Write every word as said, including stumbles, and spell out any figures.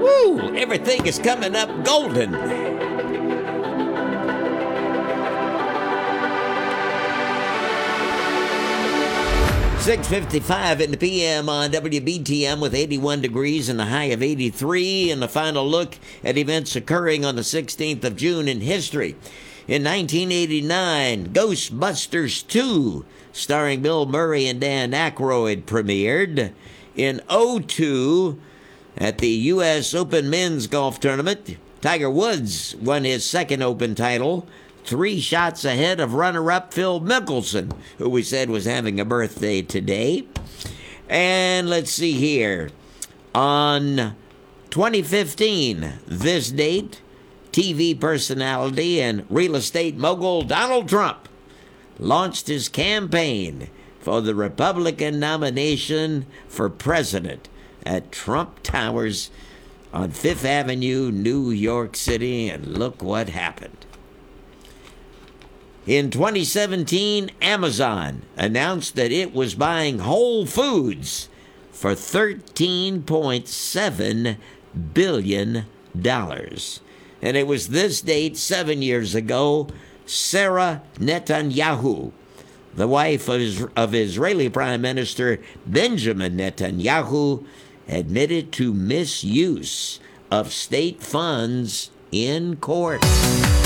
Woo! Everything is coming up golden. six fifty-five in the P M on W B T M with eighty-one degrees and a high of eighty-three. And a final look at events occurring on the sixteenth of June in history. In nineteen eighty-nine, Ghostbusters two, starring Bill Murray and Dan Aykroyd, premiered. In oh two, at the U S Open Men's Golf Tournament, Tiger Woods won his second Open title, three shots ahead of runner-up Phil Mickelson, who we said was having a birthday today. And let's see here. On twenty fifteen, this date, T V personality and real estate mogul Donald Trump launched his campaign for the Republican nomination for president at Trump Towers on Fifth Avenue, New York City, and look what happened. In twenty seventeen, Amazon announced that it was buying Whole Foods for thirteen point seven billion dollars. And it was this date, seven years ago, Sarah Netanyahu, the wife of, of Israeli Prime Minister Benjamin Netanyahu, admitted to misuse of state funds in court.